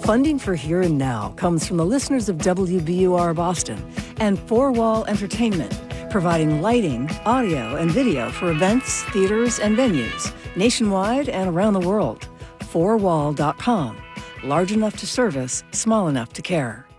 Funding for Here and Now comes from the listeners of WBUR Boston and Four Wall Entertainment, providing lighting, audio, and video for events, theaters, and venues nationwide and around the world. 4wall.com. Large enough to service, small enough to care.